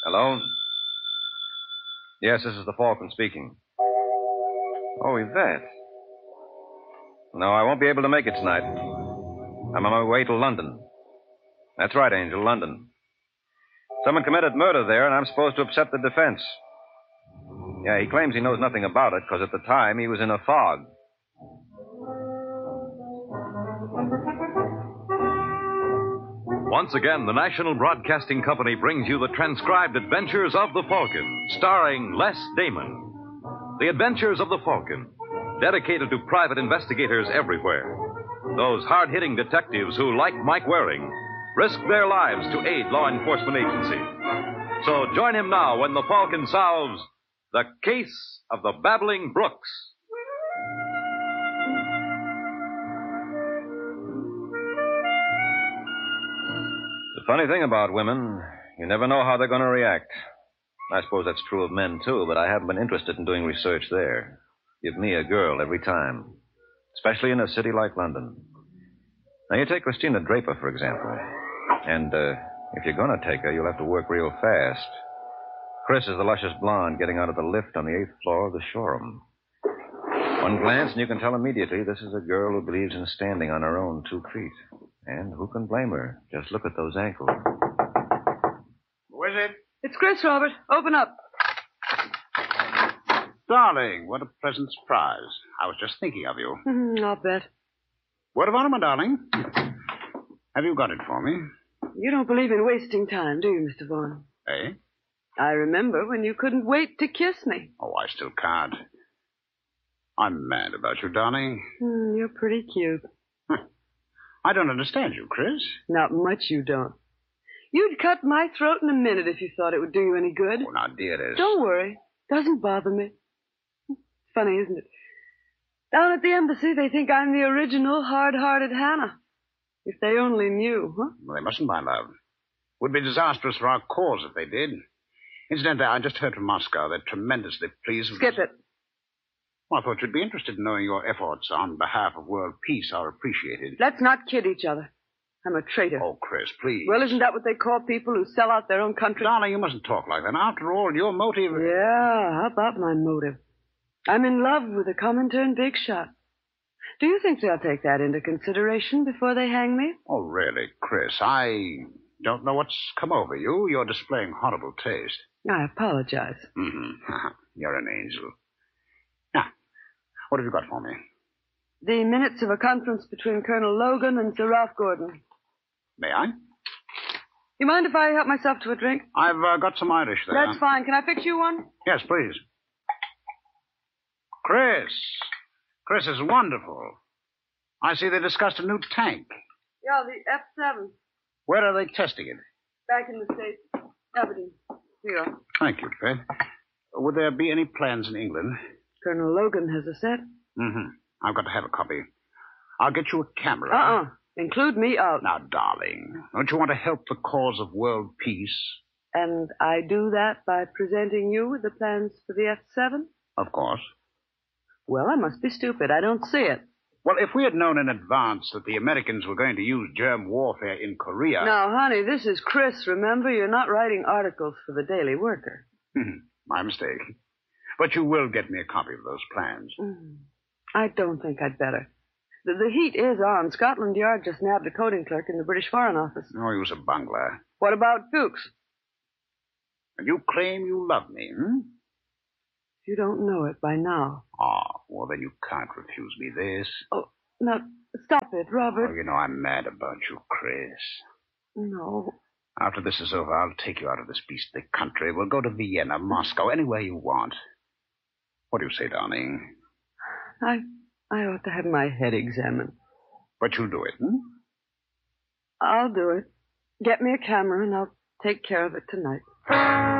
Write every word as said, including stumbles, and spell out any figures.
Hello? Yes, this is the Falcon speaking. Oh, Yvette. No, I won't be able to make it tonight. I'm on my way to London. That's right, Angel, London. Someone committed murder there, and I'm supposed to upset the defense. Yeah, he claims he knows nothing about it, because at the time he was in a fog. Once again, the National Broadcasting Company brings you the transcribed adventures of the Falcon, starring Les Damon. The Adventures of the Falcon, dedicated to private investigators everywhere. Those hard-hitting detectives who, like Mike Waring, risk their lives to aid law enforcement agencies. So join him now when the Falcon solves The Case of the Babbling Brooks. The funny thing about women, you never know how they're going to react. I suppose that's true of men, too, but I haven't been interested in doing research there. Give me a girl every time, especially in a city like London. Now, you take Christina Draper, for example, and uh, if you're going to take her, you'll have to work real fast. Chris is the luscious blonde getting out of the lift on the eighth floor of the showroom. One glance, and you can tell immediately this is a girl who believes in standing on her own two feet. And who can blame her? Just look at those ankles. Who is it? It's Chris, Robert. Open up. Darling, what a pleasant surprise. I was just thinking of you. Mm, I'll bet. Word of honor, my darling. Have you got it for me? You don't believe in wasting time, do you, Mister Vaughn? Eh? I remember when you couldn't wait to kiss me. Oh, I still can't. I'm mad about you, darling. Mm, you're pretty cute. Huh. I don't understand you, Chris. Not much you don't. You'd cut my throat in a minute if you thought it would do you any good. Oh, now, dearest. Don't worry. Doesn't bother me. It's funny, isn't it? Down at the embassy, they think I'm the original hard-hearted Hannah. If they only knew, huh? Well, they mustn't, my love. Would be disastrous for our cause if they did. Incidentally, I just heard from Moscow. They're tremendously pleased with... Skip it. Well, I thought you'd be interested in knowing your efforts on behalf of world peace are appreciated. Let's not kid each other. I'm a traitor. Oh, Chris, please. Well, isn't that what they call people who sell out their own country? Darling, you mustn't talk like that. After all, your motive... Yeah, how about my motive? I'm in love with a Comintern big shot. Do you think they'll take that into consideration before they hang me? Oh, really, Chris, I don't know what's come over you. You're displaying horrible taste. I apologize. Mm-hmm. You're an angel. Now, what have you got for me? The minutes of a conference between Colonel Logan and Sir Ralph Gordon. May I? You mind if I help myself to a drink? I've uh, got some Irish there. That's fine. Can I fix you one? Yes, please. Chris. Chris is wonderful. I see they discussed a new tank. Yeah, the F seven. Where are they testing it? Back in the States. Aberdeen. Here you are. Thank you, Fred. Would there be any plans in England? Colonel Logan has a set. Mm-hmm. I've got to have a copy. I'll get you a camera. Uh-uh. Include me out. Now, darling, don't you want to help the cause of world peace? And I do that by presenting you with the plans for the F seven? Of course. Well, I must be stupid. I don't see it. Well, if we had known in advance that the Americans were going to use germ warfare in Korea... Now, honey, this is Chris, remember? You're not writing articles for the Daily Worker. My mistake. But you will get me a copy of those plans. Mm. I don't think I'd better. The, the heat is on. Scotland Yard just nabbed a coding clerk in the British Foreign Office. Oh, he was a bungler. What about Fuchs? And you claim you love me, hmm? You don't know it by now. Oh, well, then you can't refuse me this. Oh, now, stop it, Robert. Oh, you know I'm mad about you, Chris. No. After this is over, I'll take you out of this beastly country. We'll go to Vienna, Moscow, anywhere you want. What do you say, darling? I I ought to have my head examined. But you'll do it, hmm? I'll do it. Get me a camera and I'll take care of it tonight.